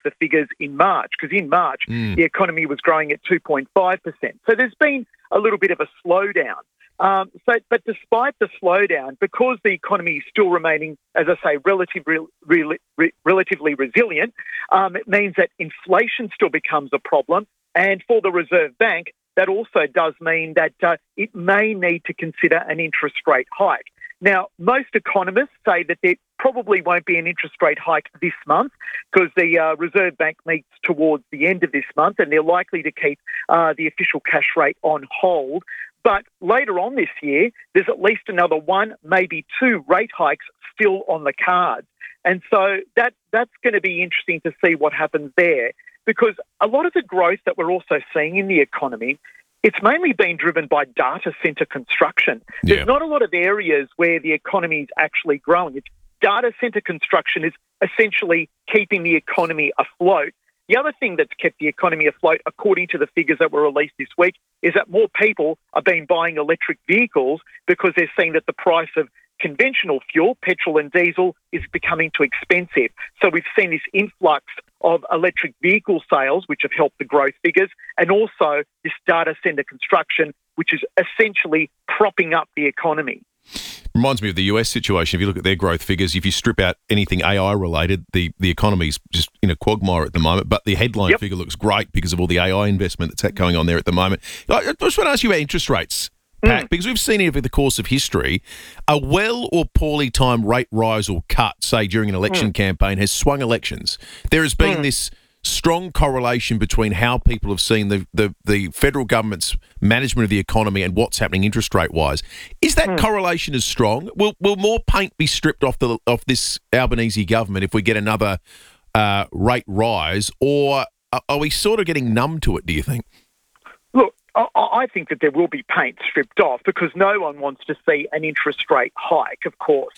the figures in March, because in March the economy was growing at 2.5%. So there's been a little bit of a slowdown. But despite the slowdown, because the economy is still remaining, as I say, relatively resilient, it means that inflation still becomes a problem. And for the Reserve Bank, that also does mean that it may need to consider an interest rate hike. Now, most economists say that there probably won't be an interest rate hike this month because the Reserve Bank meets towards the end of this month and they're likely to keep the official cash rate on hold. But later on this year, there's at least another one, maybe two rate hikes still on the cards. And so that's going to be interesting to see what happens there, because a lot of the growth that we're also seeing in the economy, it's mainly been driven by data centre construction. Yeah. There's not a lot of areas where the economy is actually growing. Data centre construction is essentially keeping the economy afloat. The other thing that's kept the economy afloat, according to the figures that were released this week, is that more people are buying electric vehicles because they're seeing that the price of conventional fuel, petrol and diesel, is becoming too expensive. So we've seen this influx of electric vehicle sales, which have helped the growth figures, and also this data centre construction, which is essentially propping up the economy. Reminds me of the US situation. If you look at their growth figures, if you strip out anything AI related, the economy's just in a quagmire at the moment. But the headline figure looks great because of all the AI investment that's going on there at the moment. I just want to ask you about interest rates, Pat, because we've seen over the course of history, a well or poorly timed rate rise or cut, say during an election campaign, has swung elections. There has been this strong correlation between how people have seen the federal government's management of the economy and what's happening interest rate wise. Is that correlation as strong? Will more paint be stripped off this Albanese government if we get another rate rise, or are we sort of getting numb to it, do you think? Look, I think that there will be paint stripped off because no one wants to see an interest rate hike, of course.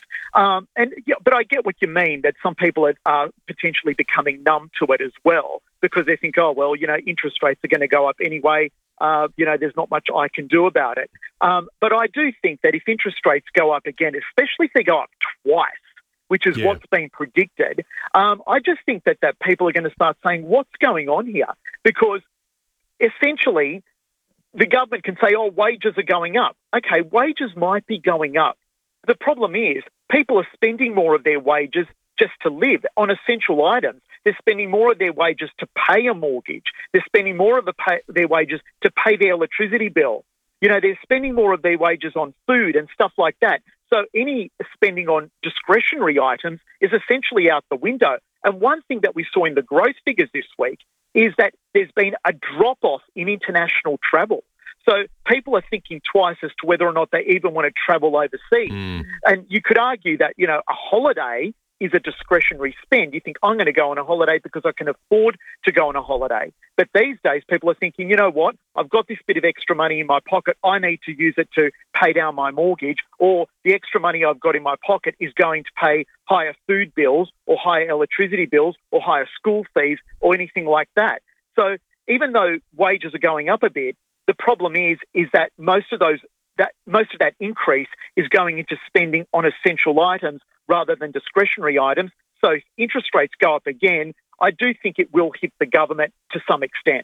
But I get what you mean, that some people are potentially becoming numb to it as well because they think, interest rates are going to go up anyway. There's not much I can do about it. But I do think that if interest rates go up again, especially if they go up twice, which is what's been predicted, I just think that people are going to start saying, what's going on here? Because essentially, the government can say, wages are going up. Okay, wages might be going up. The problem is people are spending more of their wages just to live on essential items. They're spending more of their wages to pay a mortgage. They're spending more of their wages to pay their electricity bill. They're spending more of their wages on food and stuff like that. So any spending on discretionary items is essentially out the window. And one thing that we saw in the growth figures this week is that there's been a drop-off in international travel. So people are thinking twice as to whether or not they even want to travel overseas. And you could argue that, a holiday is a discretionary spend. You think, I'm going to go on a holiday because I can afford to go on a holiday. But these days, people are thinking, you know what, I've got this bit of extra money in my pocket. I need to use it to pay down my mortgage, or the extra money I've got in my pocket is going to pay higher food bills or higher electricity bills or higher school fees or anything like that. So even though wages are going up a bit, the problem is that most of that increase is going into spending on essential items rather than discretionary items. So if interest rates go up again, I do think it will hit the government to some extent.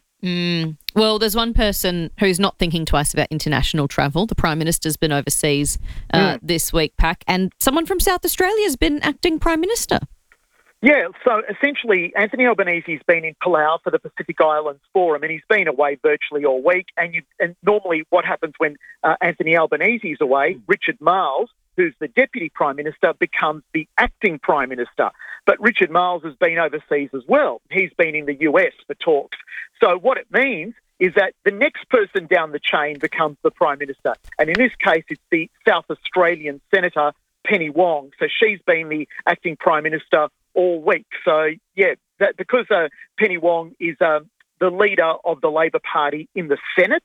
Well, there's one person who's not thinking twice about international travel. The Prime Minister's been overseas this week, Pac, and someone from South Australia has been acting Prime Minister. Yeah, so essentially Anthony Albanese's been in Palau for the Pacific Islands Forum, and he's been away virtually all week. And normally what happens when Anthony Albanese is away, Richard Marles, who's the Deputy Prime Minister, becomes the acting Prime Minister. But Richard Marles has been overseas as well. He's been in the US for talks. So what it means is that the next person down the chain becomes the Prime Minister. And in this case, it's the South Australian Senator, Penny Wong. So she's been the acting Prime Minister all week. So, because Penny Wong is the leader of the Labor Party in the Senate,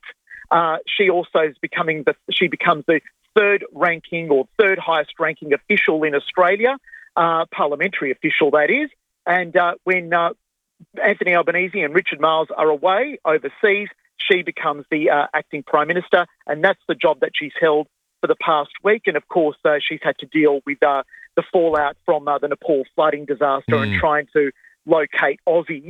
she also becomes the third highest ranking official in Australia, parliamentary official that is. And when Anthony Albanese and Richard Marles are away overseas, she becomes the acting Prime Minister, and that's the job that she's held for the past week. And of course, she's had to deal with the fallout from the Nepal flooding disaster and trying to locate Aussies